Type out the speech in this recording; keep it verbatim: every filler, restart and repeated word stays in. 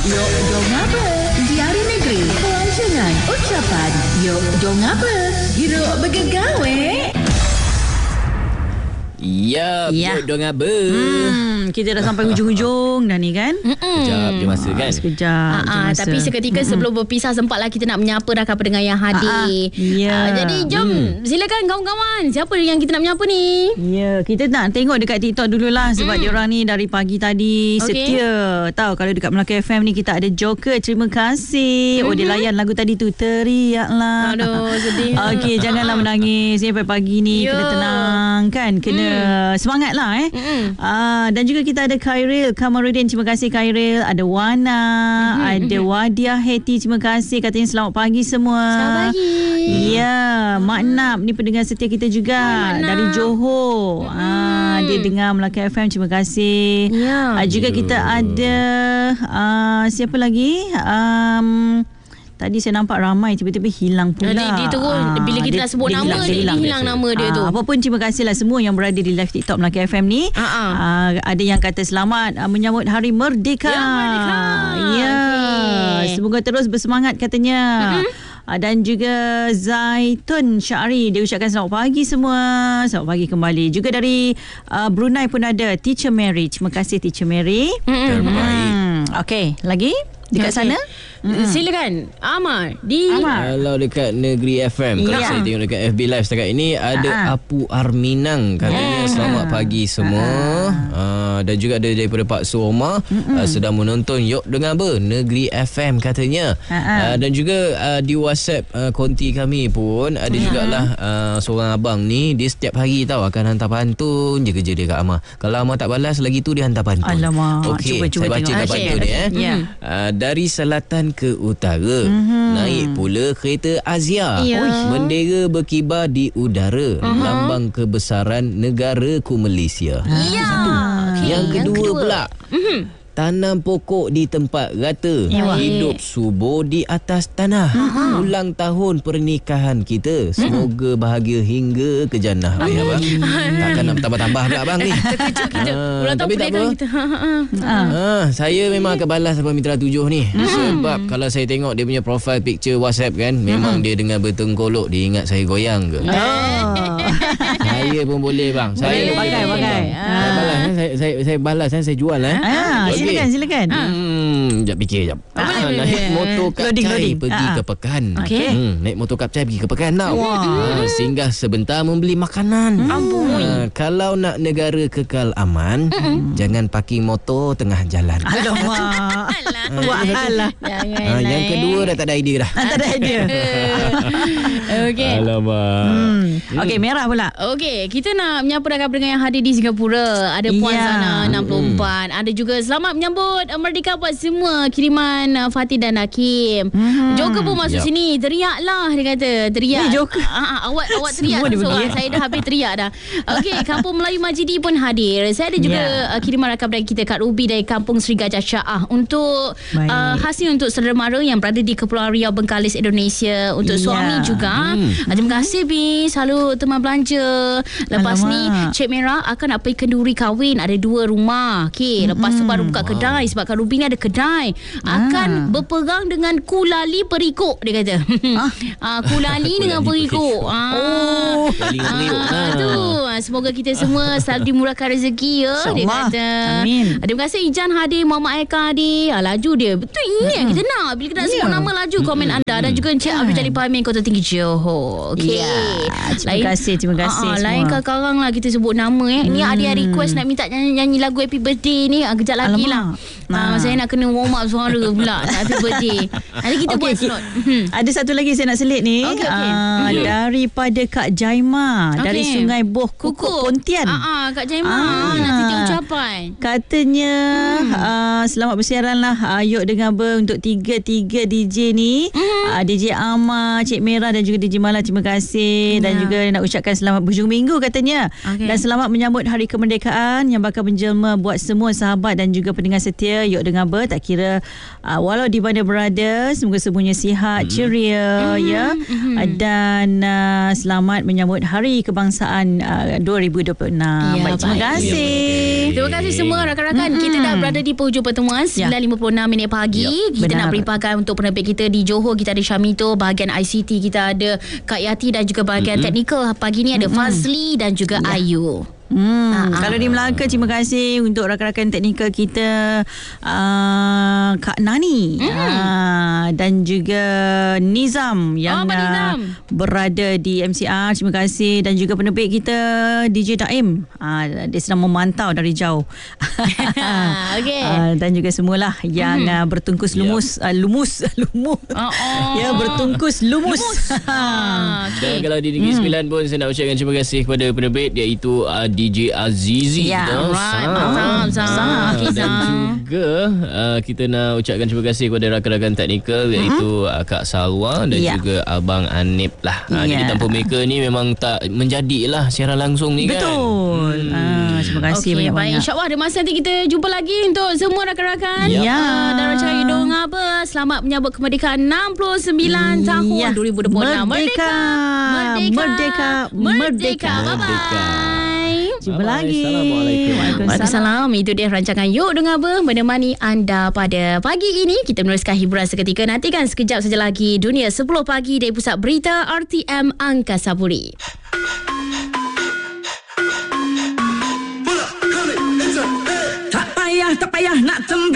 Yok dong apa? Diari Negeri. Pelancongan ucapan. Yok dong apa? Hiruk bergegawe. Ya, Ya. dong apa? Hmm, kita dah sampai hujung-hujung dah ni kan? Sekejap je masa kan. Sekejap. je Ah, masa. tapi seketika mm-hmm. sebelum berpisah sempatlah kita nak menyapa rakan pendengar yang hadir. Ya. Ah, jadi jom mm. silakan kawan-kawan. Siapa yang kita nak menyapa ni? Ya, kita nak tengok dekat TikTok dululah sebab mm. diorang ni dari pagi tadi Okey. setia. Tahu kalau dekat Melaka F M ni kita ada Joker. Terima kasih. Mm-hmm. Oh, dia layan lagu tadi tu. Teriaklah. Aduh, sedih. Okey, janganlah menangis ni pagi ni. Ya. Kena tenang kan. Kena mm. semangat lah eh. Mm-mm. Ah, dan juga kita ada Khairil Kamarudin. Terima kasih Khairil. Ada Wana. Mm-hmm. Ada Wadia Heti. Terima kasih. Katanya selamat pagi semua. Selamat pagi. Ya, Mak Nap ni pendengar setia kita juga. Hai, Mak Nap. Dari Johor. Hmm. Ah, dia dengar Melaka F M. Terima kasih. Ya. Ah, juga kita ada ah, siapa lagi? Um, Tadi saya nampak ramai tiba-tiba hilang pula. Dia, dia terus bila kita dah sebut nama dia, dia hilang nama dia tu. Ah, apa pun terima kasihlah semua yang berada di live TikTok Melaka F M ni. Ah, Ah, ada yang kata selamat ah, menyambut Hari Merdeka. Ya, Merdeka. Ya. Okey. Semoga terus bersemangat katanya. Mm-hmm. Uh, dan juga Zaitun Syari, dia ucapkan selamat pagi semua. Selamat pagi kembali. Juga dari uh, Brunei pun ada Teacher Mary. Terima kasih Teacher Mary. Terbaik. Hmm. Okey, lagi dekat Okey. sana? Mm-mm. Silakan Amar di Amar. Kalau dekat Negeri F M, kalau Ya. saya tengok dekat F B Live setakat ini ada Ha-ha. Apu Arminang katanya Ya. selamat pagi semua. Uh, dan juga ada daripada Pak Suoma uh, sedang menonton Yok Dengar Ber Negeri F M katanya. Uh, dan juga uh, di WhatsApp uh, konti kami pun ada jugalah uh, seorang abang ni, dia setiap hari tahu akan hantar pantun je kerja dia kat Amar. Kalau Amar tak balas lagi tu dia hantar pantun. Alamak. Okey, Cuba, cuba saya baca tengok. kat Okey, pantun ni eh. Ya. Uh, dari selatan ke utara, mm-hmm. naik pula kereta Azia. Ya. Bendera berkibar di udara, uh-huh. lambang kebesaran negaraku Malaysia. Ya. Okey. Yang kedua, Yang kedua. pula, mm-hmm. tanam pokok di tempat rata, Ya. hidup subur di atas tanah. Uh-huh. Ulang tahun pernikahan kita, semoga bahagia hingga ke jannah. Baik abang. Takkan nak tambah-tambah pula abang ni. Terkejut kita. Ah, Ulang tahun tapi tak pernikahan apa. kita. Ha, ha, ha. Ah. Ha, saya memang akan balas apa Mitra tujuh ni. Sebab kalau saya tengok dia punya profile picture WhatsApp kan, memang dia dengan bertengkolok, dia ingat saya goyang ke. Oh. Saya pun boleh bang. Saya Boleh, pakai, boleh, pakai. bang. Saya balas eh. saya, saya saya balas eh. Saya jual eh. Ah, Okey. silakan silakan. Hmm, jap fikir jap. Ah, boleh, naik boleh. motor Loading, kapcai loading. pergi Ah, ke ah. pekan. Okey. Hmm, naik motor kapcai pergi ke pekan tau. Wah. Ah, singgah sebentar membeli makanan. Amboi. Ah, kalau nak negara kekal aman, jangan parking motor tengah jalan. Alamak. Buat hal lah. Jangan Ah, yang naik. kedua dah tak ada idea dah. Tak ada idea. Okey. Alamak. Hmm. Okey, merah pula. Okey, kita nak menyapa rakan pendengar yang hadir di Singapura. Ada Puan Ya. Zana enam puluh empat. Ada juga selamat menyambut uh, Merdeka buat semua. Kiriman uh, Fatih dan Hakim. Hmm. Joker pun masuk Yap. sini. Teriaklah dia kata. Teriak. Eh, Joker. Ah, ah, awak awak teriak Semua dia seorang. pergi, eh? Saya dah habis teriak dah. Okey, Kampung Melayu Majidi pun hadir. Saya ada juga Ya. uh, kiriman rakan pendengar kita Kak Ruby dari Kampung Seri Gajah Syaah untuk Baik. uh, hasil untuk saudara mara yang berada di Kepulauan Riau Bengkalis Indonesia. Untuk Ya. suami juga. Hmm. Ah, terima kasih Bi. Selalu teman belanja. Lepas Alamak. ni Cik Merah akan nak pergi kenduri kahwin. Ada dua rumah. Okey, lepas tu baru buka kedai. Sebab Kak Ruby ni ada kedai. Akan berperang dengan kulali perikuk, dia kata. Ah, kulali dengan perikuk. Ah. Oh. Kali dengan periuk. Ah, Ah. tu. Ah, Semoga kita semua selalu dimurahkan rezeki ya. Dia InsyaAllah. kata. Amin. Ah, Terima kasih Ijan hadir, Muhammad Eka hadir. Ah, laju dia. Betul ini yang kita nak. Bila kita nak sebut nama laju komen anda. Dan juga Encik Abdul Jalil Pahmin Kota Tinggi Johor. Okey. Ya, terima kasih, terima kasih Ah, ah, semua. lain sekarang lah kita sebut nama eh. Ni ada yang request nak minta nyanyi-nyanyi lagu Happy Birthday ni. Ah, kejap lagi lah. Alamak. Ah, Ah. saya nak kena warm up suara pula. Happy Birthday. Nanti kita Okey, buat ki- slot. Hmm. Ada satu lagi saya nak selit ni. Okey, okey. Ah, Ya. Daripada Kak Jaima. Okey. Dari Sungai Boh Kukuk Pontian. Ah, ah, Kak Jaima. Ah. Nanti dia ucapan. Katanya hmm. uh, selamat bersiaran lah uh, Yok Dengar Ber untuk tiga-tiga D J ni. Hmm. Uh, D J Amar, Cik Merah dan juga D J Mala. Terima kasih. Dan Ya. juga nak ucapkan selamat berjumpa minggu katanya. Okay. Dan selamat menyambut Hari Kemerdekaan yang bakal menjelma buat semua sahabat dan juga pendengar setia Yok Dengar Ber. Tak kira uh, walau di mana berada, semoga semuanya sihat, mm-hmm. ceria, mm-hmm. ya. Mm-hmm. Dan uh, selamat menyambut Hari Kebangsaan uh, dua ribu dua puluh enam. Ya, baik, terima baik. kasih. Terima kasih semua rakan-rakan. Mm-hmm. Kita dah berada di penghujung pertemuan sembilan lima puluh enam minit pagi. Yep, kita benar. Nak beripakan untuk penerbit kita di Johor. Kita ada Syamito, bahagian I C T kita ada Kak Yati dan juga bahagian mm-hmm. teknikal. Pagi ni ada mm-hmm. Fazli dan juga ya. Ayu. Hmm, uh-huh. Kalau di Melaka, terima kasih untuk rakan-rakan teknikal kita, uh, Kak Nani mm. uh, dan juga Nizam yang oh, Nizam. Uh, berada di M C R. Terima kasih. Dan juga penerbit kita D J Daim, uh, dia sedang memantau dari jauh. Okay. uh, dan juga semualah yang mm. uh, bertungkus lumus, yep. uh, lumus lumus oh. ya bertungkus lumus, lumus. Okay. Dan kalau di Negeri Sembilan pun saya nak ucapkan terima kasih kepada penerbit, iaitu uh, D J Azizi, ya, no? right. Sam. Sam. Sam. Dan juga uh, kita nak ucapkan terima kasih kepada rakan-rakan teknikal, iaitu uh-huh. Kak Salwa dan ya. juga Abang Anip lah. Uh, ya. Jadi tanpa mereka ni memang tak menjadilah siaran langsung ni. Betul. Kan. Betul. Hmm. Ah, terima kasih okay, banyak-banyak. Baik, insya-Allah ada masa nanti kita jumpa lagi untuk semua rakan-rakan. Ya. Uh, dan Raja Hidung apa? Selamat menyambut kemerdekaan enam puluh sembilan ya. tahun dua ribu dua puluh enam. Merdeka. Merdeka. Merdeka. Merdeka. Merdeka. Bye-bye. Jumpa lagi. Assalamualaikum. Waalaikumsalam. Itu dia rancangan Yok Dengar Ber menemani anda pada pagi ini. Kita meneruskan hiburan seketika. Nantikan sekejap saja lagi Dunia sepuluh pagi dari Pusat Berita R T M Angkasa Puri. Tak payah, tak payah nak tembak.